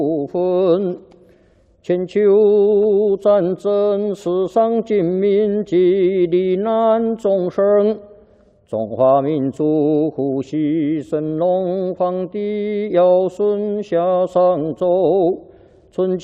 部分。全球战争，世上尽民及罹难众生。中华民族呼吸神龙皇帝尧舜夏商周。